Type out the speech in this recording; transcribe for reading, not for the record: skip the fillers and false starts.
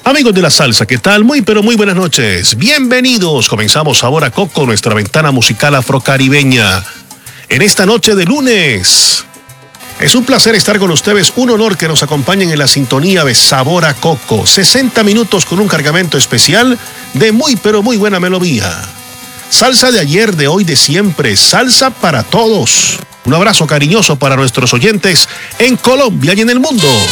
Amigos de la salsa, ¿qué tal? Muy pero muy buenas noches. Bienvenidos. Comenzamos Sabor a Coco, nuestra ventana musical afrocaribeña. En esta noche de lunes. Es un placer estar con ustedes, un honor que nos acompañen en la sintonía de Sabor a Coco. 60 minutos con un cargamento especial de muy pero muy buena melodía. Salsa de ayer, de hoy, de siempre. Salsa para todos. Un abrazo cariñoso para nuestros oyentes en Colombia y en el mundo.